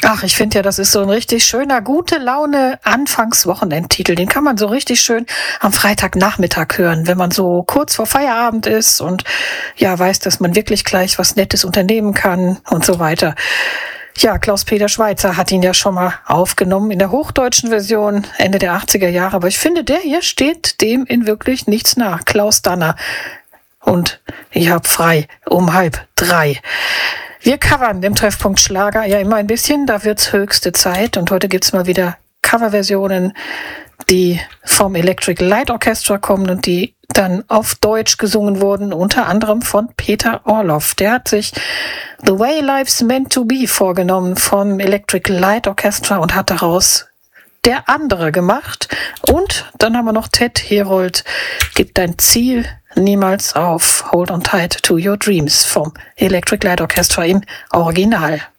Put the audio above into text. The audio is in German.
Ach, ich finde ja, das ist so ein richtig schöner, gute Laune Anfangswochenendtitel. Den kann man so richtig schön am Freitagnachmittag hören, wenn man so kurz vor Feierabend ist und ja weiß, dass man wirklich gleich was Nettes unternehmen kann und so weiter. Ja, Klaus-Peter Schweitzer hat ihn ja schon mal aufgenommen in der hochdeutschen Version Ende der 80er Jahre. Aber ich finde, der hier steht dem in wirklich nichts nach. Klaus Danner. Und ich hab frei um 2:30. Wir covern im Treffpunkt Schlager ja immer ein bisschen, da wird's höchste Zeit. Und heute gibt's mal wieder Coverversionen, die vom Electric Light Orchestra kommen und die dann auf Deutsch gesungen wurden, unter anderem von Peter Orloff. Der hat sich The Way Life's Meant to Be vorgenommen vom Electric Light Orchestra und hat daraus Der andere gemacht. Und dann haben wir noch Ted Herold, Gib dein Ziel niemals auf, Hold on tight to your dreams vom Electric Light Orchestra im Original.